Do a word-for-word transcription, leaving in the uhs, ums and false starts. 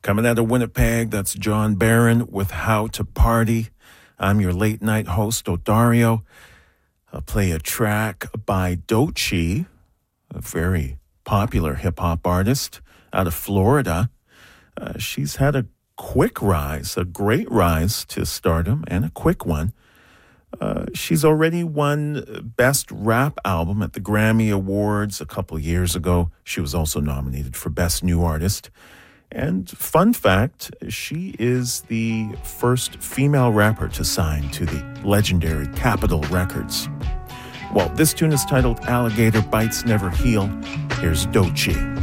Coming out of Winnipeg, that's John Barron with How to Party. I'm your late night host, Odario. I'll play a track by Doechii, a very popular hip-hop artist out of Florida. Uh, she's had a quick rise, a great rise to stardom, and a quick one. Uh, she's already won Best Rap Album at the Grammy Awards a couple years ago. She was also nominated for Best New Artist. And fun fact, she is the first female rapper to sign to the legendary Capitol Records. Well, this tune is titled Alligator Bites Never Heal. Here's Doechii.